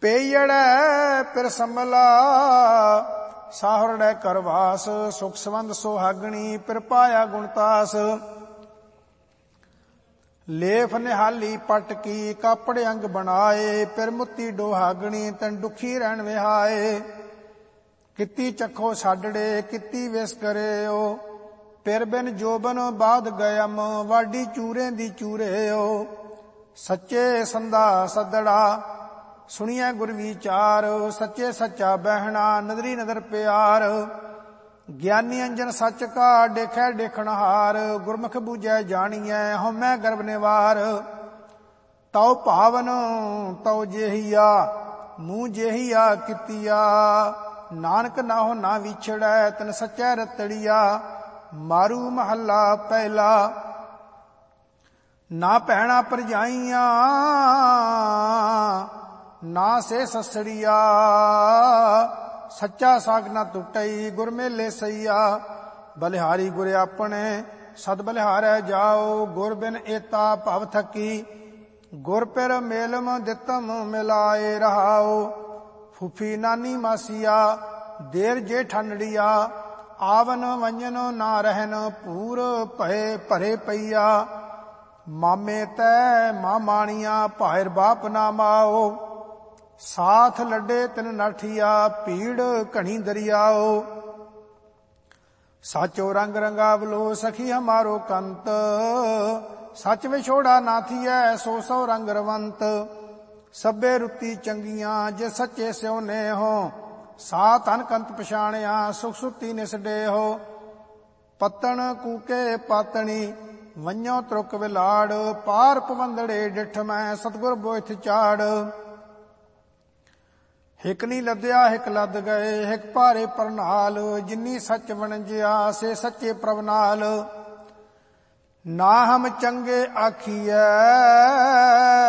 ਪੇਈੜੈ ਪਿਰ ਸੰਭਲਾ ਸਾਹਰੜੈ ਕਰਵਾਸ ਸੁਖ ਸੰਬੰਧ ਸੁਹਾਗਣੀ ਪਿਰ ਪਾਇਆ ਗੁਣਤਾਸ ਲੇਫ ਨਿਹਾਲੀ ਪਟ ਕੀ ਕਾਪੜ ਅੰਗ ਬਣਾਏ ਪਿਰ ਮੁੱਤੀ ਡੋਹਾਗਣੀ ਤਨ ਦੁਖੀ ਰਹਿਣ ਵਿਹਾਏ ਕਿਤੀ ਚੱਖੋ ਛਾਡੜੇ ਕਿਤੀ ਵਿਸ ਕਰਿਓ ਪਿਰ ਬਿਨ ਜੋਬਨ ਬਾਦ ਗਇਮ ਵਾਡੀ ਚੂਰੇ ਦੀ ਚੂਰਿਓ ਸੱਚੇ ਸੰਦਾ ਸੱਦੜਾ ਸੁਣੀਐ ਗੁਰ ਵਿਚਾਰ ਸੱਚੇ ਸੱਚਾ ਬਹਿਣਾ ਨਦਰੀ ਨਦਰ ਪਿਆਰ ਗਿਆਨੀ ਅੰਜਨ ਸੱਚ ਕਾ ਦੇਖੈ ਦੇਖਣਹਾਰ ਗੁਰਮੁਖ ਬੂਝੈ ਜਾਣੀਐ ਹਉਮੈ ਗਰਭ ਨਿਵਾਰ ਤਉ ਭਾਵਨ ਤਉ ਜੇਹੀਆ ਮੂੰਹ ਜੇਹੀਆ ਕੀਤੀਆ ਨਾਨਕ ਨਾਹੋ ਨਾ ਵਿਛੜੈ ਤਨ ਸੱਚੈ ਰਤੜੀਆ ਮਾਰੂ ਮਹੱਲਾ ਪਹਿਲਾ ਨਾ ਭੈਣਾ ਭਰਜਾਈਆਂ ਨਾ ਸੇ ਸਸੜੀਆ ਸੱਚਾ ਸਾਗ ਨਾ ਟੁੱਟਈ ਗੁਰ ਮੇਲੇ ਸਈਆ ਬਲਿਹਾਰੀ ਗੁਰ ਆਪਣੇ ਸਦ ਬਲਿਹਾਰੈ ਜਾਓ ਗੁਰ ਬਿਨ ਏਤਾ ਭਵ ਥਕੀ ਗੁਰ ਪਿਰ ਮੇਲਮ ਦਿੱਤਮ ਮਿਲਾਏ ਰਹਾਓ ਫੁਫੀ ਨਾਨੀ ਮਾਸੀਆ ਦੇਰ ਜੇ ਠੰਡੜੀਆ ਆਵਨ ਵੰਜਨ ਨਾ ਰਹਿਨ ਪੂਰ ਭਏ ਭਰੇ ਪਈਆ ਮਾਮੇ ਤੈ ਮਾਮਾਣੀਆਂ ਭਾਇਰ ਬਾਪ ਨਾ ਮਾਓ ਸਾਥ ਲੱਡੇ ਤਿਨ ਨਾਠੀਆ ਭੀੜ ਘਣੀ ਦਰਿਆਓ ਸਾਚੋ ਰੰਗ ਰੰਗਾਵਲੋ ਸਖੀ ਹਮਾਰੋ ਕੰਤ ਸੱਚ ਵਿਛੋੜਾ ਨਾਥੀਐ ਸੋ ਸੋ ਰੰਗ ਰਵੰਤ ਸਭੇ ਰੁੱਤੀ ਚੰਗੀਆਂ ਜੇ ਸੱਚੇ ਸਿਉਨੇ ਹੋ ਸਾ ਤਨ ਕੰਤ ਪਛਾਣਿਆ ਸੁਖ ਸੁੱਤੀ ਨਿਸਡੇ ਹੋ ਪਤਣ ਕੂਕੇ ਪਾਤਣੀ ਵੰਨਿਓ ਤਰੁਕ ਵਿਲਾੜ ਪਾਰ ਪਵੰਦੜੇ ਡਿਠ ਮੈਂ ਸਤਿਗੁਰ ਬੋਇਥ ਚਾੜ ਹਿਕ ਨੀ ਲੱਦਿਆ ਹਿਕ ਲੱਦ ਗਏ ਹਿਕ ਭਾਰੇ ਪਰਨਾਲ ਜਿਨੀ ਸੱਚ ਵਣਜਿਆ ਸੇ ਸੱਚੇ ਪ੍ਰਭ ਨਾਲ ਨਾ ਹਮ ਚੰਗੇ ਆਖੀਐ